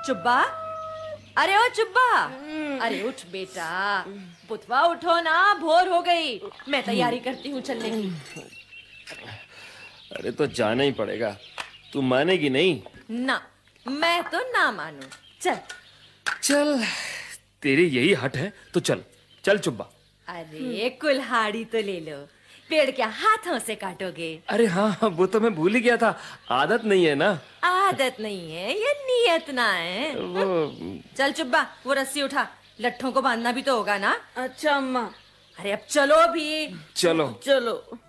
चुब्बा, अरे ओ चुब्बा, अरे उठ बेटा, पुतवा उठो ना, भोर हो गई। मैं तैयारी करती हूँ चलने की। अरे तो जाना ही पड़ेगा, तू मानेगी नहीं? ना, मैं तो ना मानू। चल चल, तेरी यही हट है तो चल चल चुब्बा। अरे कुल्हाड़ी तो ले लो, पेड़ क्या हाथों से काटोगे? अरे हाँ, वो तो मैं भूल ही गया था, आदत नहीं है ना। आदत नहीं है, ये नियत ना है। वो चल चुब्बा, वो रस्सी उठा, लट्ठों को बांधना भी तो होगा ना। अच्छा अम्मा। अरे अब चलो भी। चलो। चलो।